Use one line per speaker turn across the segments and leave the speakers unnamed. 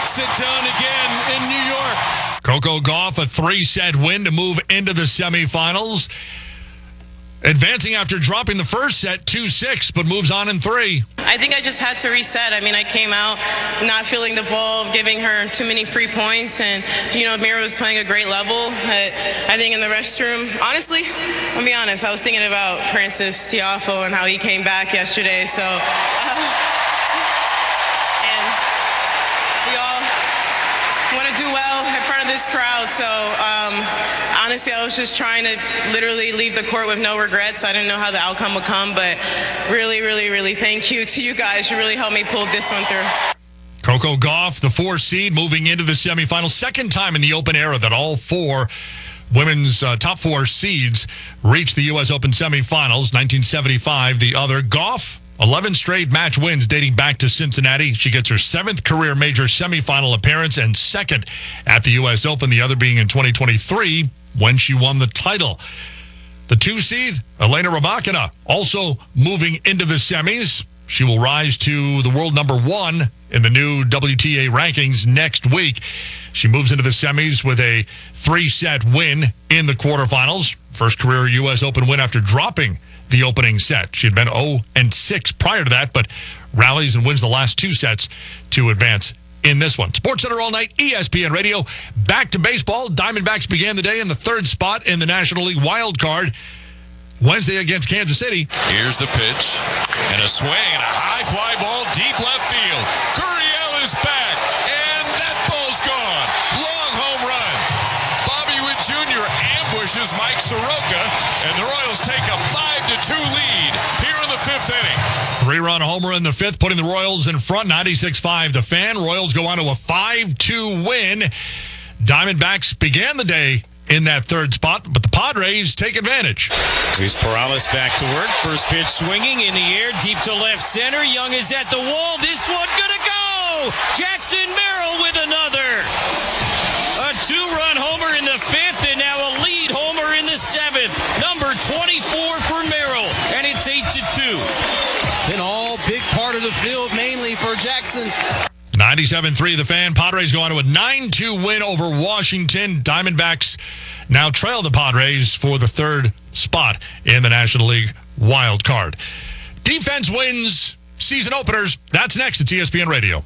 gets it done again in New York.
Coco Gauff, a 3-set win to move into the semifinals. Advancing after dropping the first set 2-6, but moves on in 3.
I think I just had to reset. I mean, I came out not feeling the ball, giving her too many free points, and, Mira was playing a great level. I think in the restroom, honestly, I'll be honest, I was thinking about Francis Tiafoe and how he came back yesterday, so... and we all want to do well in front of this crowd, so... honestly, I was just trying to literally leave the court with no regrets. I didn't know how the outcome would come, but really, really, really thank you to you guys. You really helped me pull this one through.
Coco Gauff, the 4 seed, moving into the semifinals. Second time in the Open era that all 4 women's top 4 seeds reached the U.S. Open semifinals. 1975, the other. Gauff, 11 straight match wins dating back to Cincinnati. She gets her 7th career major semifinal appearance and 2nd at the U.S. Open, the other being in 2023 when she won the title. The 2 seed, Elena Rybakina, also moving into the semis. She will rise to the world number 1 in the new WTA rankings next week. She moves into the semis with a 3-set win in the quarterfinals. First career U.S. Open win after dropping the opening set. She had been 0-6 prior to that, but rallies and wins the last 2 sets to advance in this one. SportsCenter all night, ESPN Radio. Back to baseball. Diamondbacks began the day in the 3rd spot in the National League wild card Wednesday against Kansas City.
Here's the pitch, and a swing, and a high fly ball deep left field. Gurriel is back, and that ball's gone. Long home run. Bobby Witt Jr. ambushes Mike Soroka, and the Royals take a 5-2 lead here in the 5th inning.
3-run homer in the 5th, putting the Royals in front, 96-5. The Fan. Royals go on to a 5-2 win. Diamondbacks began the day in that 3rd spot, but the Padres take advantage.
Here's Perales back to work. First pitch swinging in the air, deep to left center. Young is at the wall. This one gonna go! Jackson Merrill with another. A 2-run homer in the 5th, and now a lead homer in the 7th. Number 24 for Merrill, and it's 8-2.
Been all big part of the field, mainly for Jackson.
97-3, the Fan. Padres go on to a 9-2 win over Washington. Diamondbacks now trail the Padres for the 3rd spot in the National League wild card. Defense wins season openers. That's next at ESPN Radio.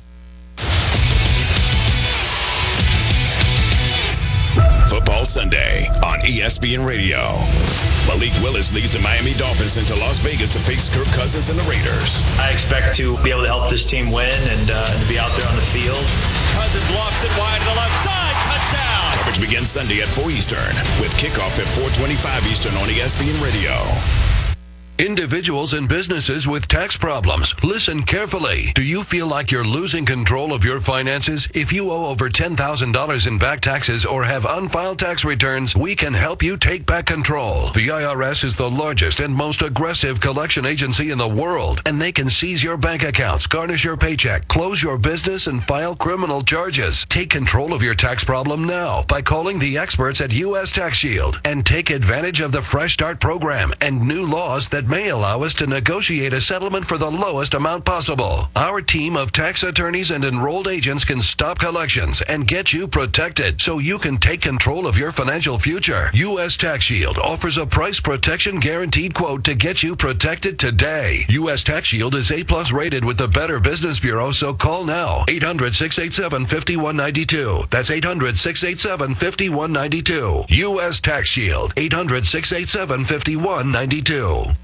Football Sunday on ESPN Radio. Malik Willis leads the Miami Dolphins into Las Vegas to face Kirk Cousins and the Raiders.
I expect to be able to help this team win and to be out there on the field.
Cousins lofts it wide to the left side. Touchdown.
Coverage begins Sunday at 4 Eastern with kickoff at 4:25 Eastern on ESPN Radio.
Individuals and businesses with tax problems, listen carefully. Do you feel like you're losing control of your finances? If you owe over $10,000 in back taxes or have unfiled tax returns, we can help you take back control. The IRS is the largest and most aggressive collection agency in the world, and they can seize your bank accounts, garnish your paycheck, close your business, and file criminal charges. Take control of your tax problem now by calling the experts at U.S. Tax Shield and take advantage of the Fresh Start program and new laws that may allow us to negotiate a settlement for the lowest amount possible. Our team of tax attorneys and enrolled agents can stop collections and get you protected so you can take control of your financial future. U.S. Tax Shield offers a price protection guaranteed quote to get you protected today. U.S. Tax Shield is A+ rated with the Better Business Bureau, so call now. 800-687-5192. That's 800-687-5192. U.S. Tax Shield. 800-687-5192.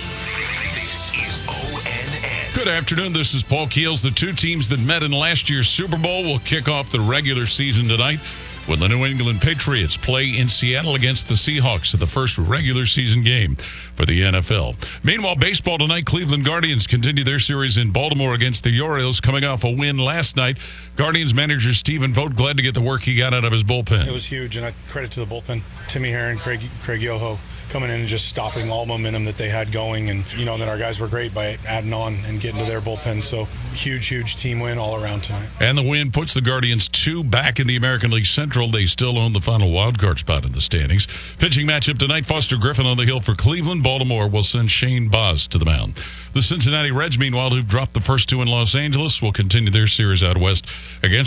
Good afternoon. This is Paul Keels. The 2 teams that met in last year's Super Bowl will kick off the regular season tonight when the New England Patriots play in Seattle against the Seahawks at the first regular season game for the NFL. Meanwhile, baseball tonight, Cleveland Guardians continue their series in Baltimore against the Orioles, coming off a win last night. Guardians manager Stephen Vogt glad to get the work he got out of his bullpen.
It was huge, and I credit to the bullpen. Timmy Herron, Craig Yoho, coming in and just stopping all momentum that they had going. And, then our guys were great by adding on and getting to their bullpen. So huge team win all around tonight.
And the win puts the Guardians 2 back in the American League Central. They still own the final wildcard spot in the standings. Pitching matchup tonight, Foster Griffin on the hill for Cleveland. Baltimore will send Shane Baz to the mound. The Cincinnati Reds, meanwhile, who've dropped the first 2 in Los Angeles, will continue their series out west against